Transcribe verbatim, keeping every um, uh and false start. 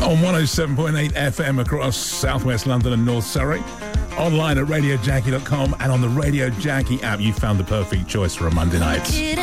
On one oh seven point eight F M across southwest London and North Surrey. Online at radio jackie dot com and on the Radio Jackie app. You found the perfect choice for a Monday night.